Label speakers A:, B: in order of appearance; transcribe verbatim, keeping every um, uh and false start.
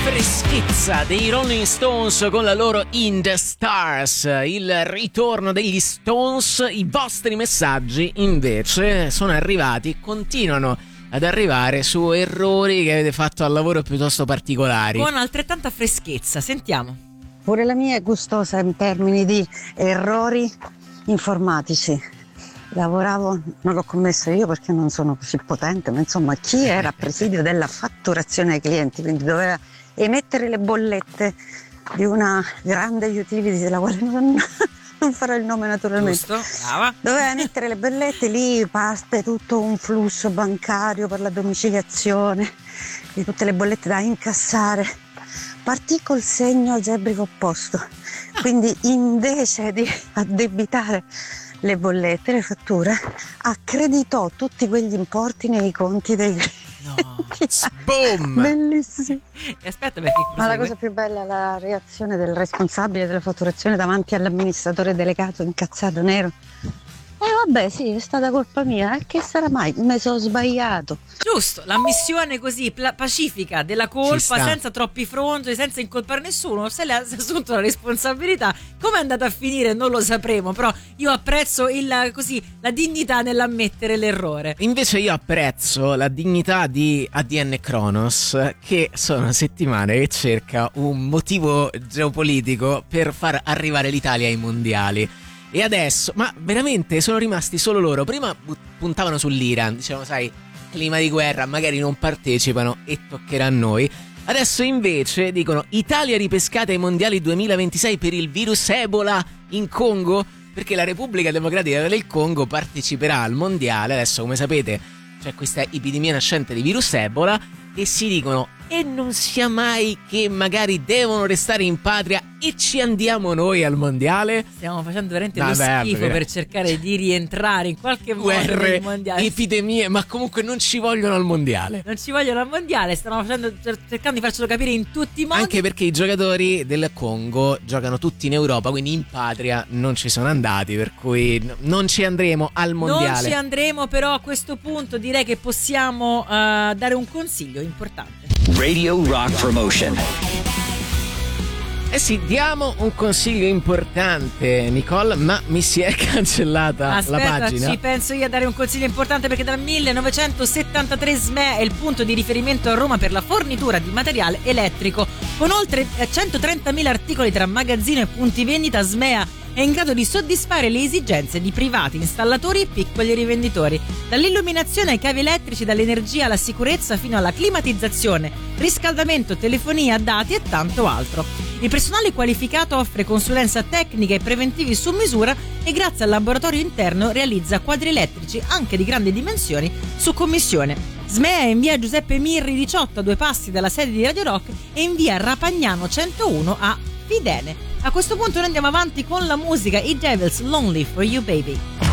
A: freschezza dei Rolling Stones con la loro In the Stars, il ritorno degli Stones. I vostri messaggi invece sono arrivati, continuano ad arrivare su errori che avete fatto al lavoro piuttosto particolari.
B: Con altrettanta freschezza, sentiamo.
C: Pure la mia è gustosa in termini di errori informatici. Lavoravo, non l'ho commesso io perché non sono così potente, ma insomma chi era a presidio della fatturazione ai clienti, quindi doveva emettere le bollette di una grande utility della quale non, non farò il nome naturalmente.
B: Giusto, brava.
C: Doveva emettere le bollette, lì parte tutto un flusso bancario per la domiciliazione di tutte le bollette da incassare. Partì col segno algebrico opposto, quindi invece di addebitare le bollette, le fatture, accreditò tutti quegli importi nei conti dei
A: no. Boom!
C: Bellissimo.
B: E aspetta, perché
C: ma la cosa più bella è la reazione del responsabile della fatturazione davanti all'amministratore delegato incazzato nero. Eh vabbè, sì, è stata colpa mia, e eh, che sarà mai? Mi sono sbagliato.
B: Giusto, l'ammissione così pla- pacifica della colpa, senza troppi fronti, senza incolpare nessuno. Se lei ha assunto la responsabilità, come è andata a finire non lo sapremo, però io apprezzo il, così, la dignità nell'ammettere l'errore.
A: Invece io apprezzo la dignità di A D N Kronos, che sono settimane che cerca un motivo geopolitico per far arrivare l'Italia ai mondiali. E adesso, ma veramente sono rimasti solo loro. Prima puntavano sull'Iran, dicevano sai, clima di guerra, magari non partecipano e toccherà a noi. Adesso invece dicono Italia ripescata ai mondiali duemilaventisei per il virus Ebola in Congo, perché la Repubblica Democratica del Congo parteciperà al mondiale. Adesso, come sapete, c'è questa epidemia nascente di virus Ebola e si dicono e non sia mai che magari devono restare in patria e ci andiamo noi al mondiale.
B: Stiamo facendo veramente
A: Vabbè,
B: lo schifo
A: perché...
B: per cercare di rientrare in qualche modo
A: guerre,
B: nel mondiale.
A: epidemie, ma comunque non ci vogliono al mondiale.
B: Non ci vogliono al mondiale, stanno facendo, cercando di farcelo capire in tutti i modi.
A: Anche perché i giocatori del Congo giocano tutti in Europa, quindi in patria non ci sono andati, per cui non ci andremo al mondiale.
B: Non ci andremo, però a questo punto direi che possiamo uh, dare un consiglio importante.
D: Radio Rock Promotion.
A: Eh sì, diamo un consiglio importante, Nicole, ma mi si è cancellata
B: Aspetta,
A: la pagina.
B: Ci penso io a dare un consiglio importante, perché dal millenovecentosettantatré S M E è il punto di riferimento a Roma per la fornitura di materiale elettrico. Con oltre centotrentamila articoli tra magazzino e punti vendita, S M E A è in grado di soddisfare le esigenze di privati, installatori e piccoli rivenditori. Dall'illuminazione ai cavi elettrici, dall'energia alla sicurezza fino alla climatizzazione, riscaldamento, telefonia, dati e tanto altro. Il personale qualificato offre consulenza tecnica e preventivi su misura e grazie al laboratorio interno realizza quadri elettrici anche di grandi dimensioni su commissione. S M E A è in via Giuseppe Mirri diciotto, a due passi dalla sede di Radio Rock, e in via Rapagnano centouno a Fidene. A questo punto noi andiamo avanti con la musica, i Devils, Lonely for You Baby.